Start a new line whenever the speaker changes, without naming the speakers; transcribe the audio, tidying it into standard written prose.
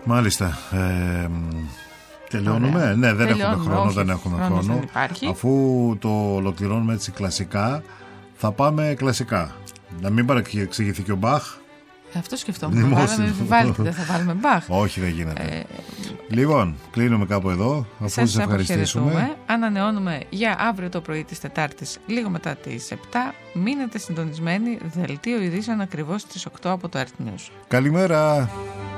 Μάλιστα. Τελειώνουμε. Ναι, δεν έχουμε χρόνο.
Όχι,
δεν έχουμε χρόνο. Αφού το ολοκληρώνουμε έτσι κλασικά, θα πάμε κλασικά. Να μην παρεξηγηθεί και ο Μπαχ.
Αυτό σκεφτόμουν. Δεν θα βάλουμε Μπαχ.
Όχι, δεν γίνεται. Λοιπόν, κλείνουμε κάπου εδώ. Αφού σας ευχαριστήσουμε.
Ανανεώνουμε για αύριο το πρωί της Τετάρτης, λίγο μετά τις 7. Μείνετε συντονισμένοι. Δελτίο ειδήσεων ακριβώς στις 8 από το Earth News.
Καλημέρα.